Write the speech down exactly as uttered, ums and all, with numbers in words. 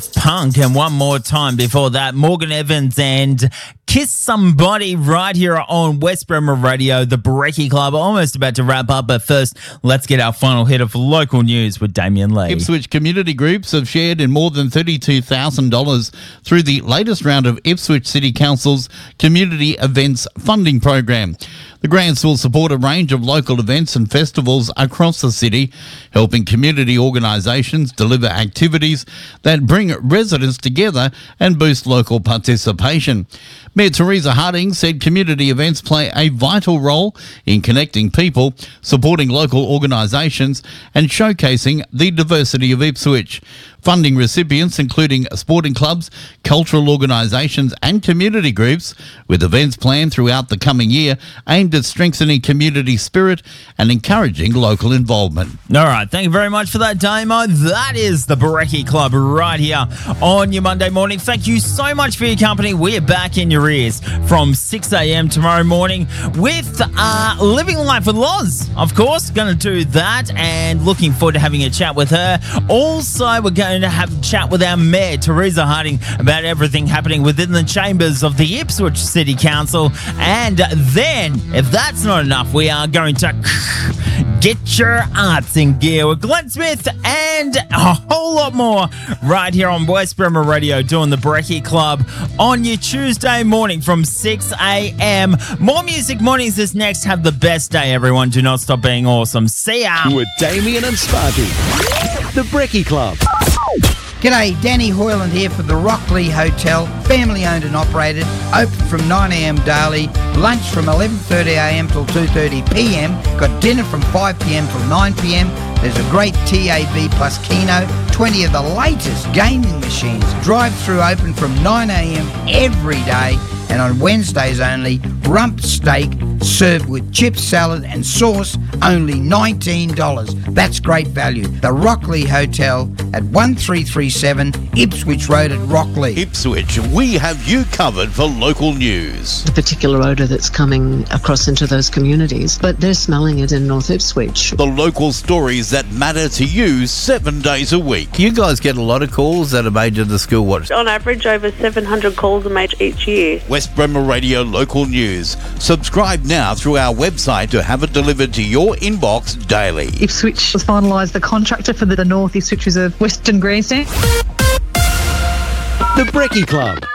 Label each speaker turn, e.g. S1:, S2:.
S1: Punk, and one more time before that, Morgan Evans and Kiss Somebody right here on West Bremer Radio, the Brekkie Club. Almost about to wrap up, but first, let's get our final hit of local news with Damien Lee.
S2: Ipswich community groups have shared in more than thirty-two thousand dollars through the latest round of Ipswich City Council's Community Events Funding Program. The grants will support a range of local events and festivals across the city, helping community organisations deliver activities that bring residents together and boost local participation. Mayor Teresa Harding said community events play a vital role in connecting people, supporting local organisations and showcasing the diversity of Ipswich. Funding recipients including sporting clubs, cultural organisations and community groups, with events planned throughout the coming year aimed at strengthening community spirit and encouraging local involvement.
S1: All right, thank you very much for that, Damo. That is the Brekkie Club right here on your Monday morning. Thank you so much for your company. We're back in your ears from six a.m. tomorrow morning with uh, Living Life with Loz. Of course, going to do that and looking forward to having a chat with her. Also, we're going to have a chat with our Mayor, Teresa Harding, about everything happening within the chambers of the Ipswich City Council. And then, if that's not enough, we are going to get your arts in gear with Glenn Smith and a whole lot more right here on West Bremer Radio doing the Brekkie Club on your Tuesday morning from six a.m. More Music Mornings is next. Have the best day, everyone. Do not stop being awesome. See ya.
S3: With Damien and Sparky, the Brekkie Club.
S4: G'day, Danny Hoyland here for the Rockley Hotel, family owned and operated, open from nine a.m. daily, lunch from eleven thirty a.m. till two thirty p.m, got dinner from five p.m. till nine p.m, there's a great T A B plus Keno, twenty of the latest gaming machines, drive-through open from nine a.m. every day, and on Wednesdays only, rump steak served with chip salad and sauce, only nineteen dollars. That's great value. The Rockley Hotel at one three three seven Ipswich Road at Rockley.
S5: Ipswich, we have you covered for local news.
S6: The particular odour that's coming across into those communities, but they're smelling it in North Ipswich.
S5: The local stories that matter to you seven days a week.
S2: You guys get a lot of calls that are made to the school watch.
S7: On average, over seven hundred calls are made each year.
S5: West Bremer Radio Local News. Subscribe now through our website to have it delivered to your inbox daily.
S8: Ipswich has finalised the contractor for the North Ipswich Reserve Western Grandstand.
S3: The Brekkie Club.